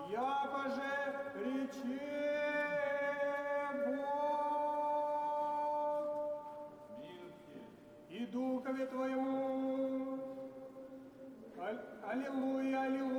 якоже рече Бог и Духове Твоему. Аллилуйя, аллилуйя.